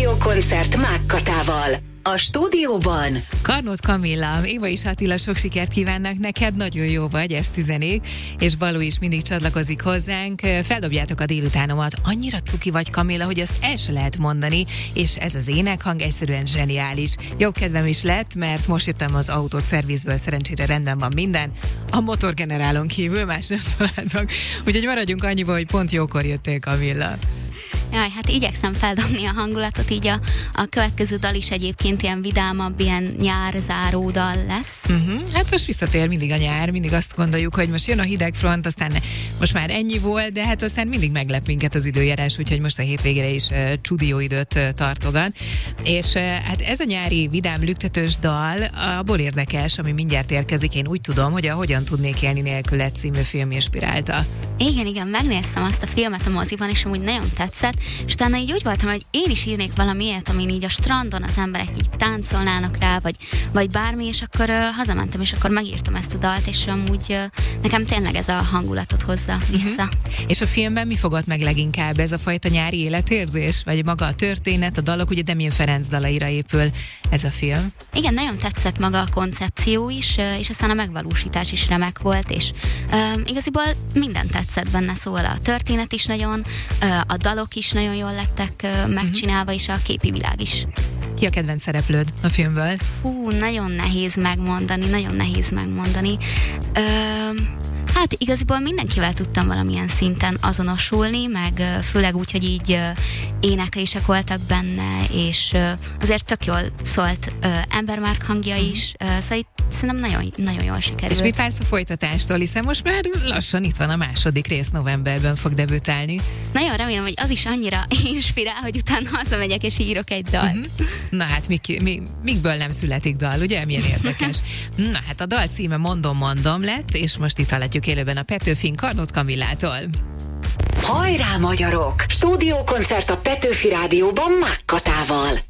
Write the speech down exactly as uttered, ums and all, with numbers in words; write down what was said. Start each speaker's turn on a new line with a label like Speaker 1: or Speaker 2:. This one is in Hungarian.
Speaker 1: Stúdiókoncert Mákkatával. A stúdióban
Speaker 2: Karnót Kamilla, Éva és Attila, sok sikert kívánnak neked, nagyon jó vagy, ezt üzenik, és Balú is mindig csatlakozik hozzánk. Feldobjátok a délutánomat, annyira cuki vagy, Kamilla, hogy azt el se lehet mondani, és ez az énekhang egyszerűen zseniális. Jobb kedvem is lett, mert most jöttem az autószervizből, szerencsére rendben van minden, a motorgenerálon kívül más nem találtak, úgyhogy maradjunk annyiba, hogy pont jókor jöttél, Kamilla.
Speaker 3: Jaj, hát igyekszem feldobni a hangulatot, így a, a következő dal is egyébként ilyen vidámabb, ilyen nyárzáró dal lesz.
Speaker 2: Uh-huh. Hát most visszatér mindig a nyár, mindig azt gondoljuk, hogy most jön a hidegfront, aztán most már ennyi volt, de hát aztán mindig meglep minket az időjárás, úgyhogy most a hétvégére is uh, csudió időt uh, tartogat. És uh, hát ez a nyári vidám lüktetős dal abból érdekes, ami mindjárt érkezik, én úgy tudom, hogy a Hogyan tudnék élni nélküled című film inspirálta.
Speaker 3: Igen, igen, megnéztem azt a filmet a moziban, és amúgy nagyon tetszett, és utána így úgy voltam, hogy én is írnék valami ilyet, amin így a strandon az emberek így táncolnának rá, vagy, vagy bármi, és akkor uh, hazamentem, és akkor megírtam ezt a dalt, és amúgy uh, nekem tényleg ez a hangulatot hozza vissza.
Speaker 2: Uh-huh. És a filmben mi fogott meg leginkább? Ez a fajta nyári életérzés? Vagy maga a történet, a dalok, ugye Damien Ferenc dalaira épül ez a film?
Speaker 3: Igen, nagyon tetszett maga a koncepció is, uh, és aztán a megvalósítás is remek volt, és uh, igaziból minden tetszett benne, szóval a történet is nagyon, uh, a dalok is nagyon jól lettek uh, megcsinálva, és a képi világ is.
Speaker 2: Ki a kedvenc szereplőd a filmből?
Speaker 3: Hú, nagyon nehéz megmondani, nagyon nehéz megmondani. Ö, hát igaziból mindenkivel tudtam valamilyen szinten azonosulni, meg főleg úgy, hogy így éneklések voltak benne, és azért tök jól szólt Embermárk hangja is, szóval itt szerintem nagyon, nagyon jól sikerült.
Speaker 2: És mit vársz a folytatástól, hiszen most már lassan itt van a második rész, novemberben fog debütálni.
Speaker 3: Nagyon remélem, hogy az is annyira inspirál, hogy utána hazamegyek és írok egy dalt. Uh-huh.
Speaker 2: Na hát, mik, mi, mikből nem születik dal, ugye? Milyen érdekes. Na hát a dal címe Mondom, mondom lett, és most itt hallhatjuk élőben a Petőfin Karnót Kamillától.
Speaker 1: Hajrá, magyarok! Stúdiókoncert a Petőfi Rádióban Mákkatával.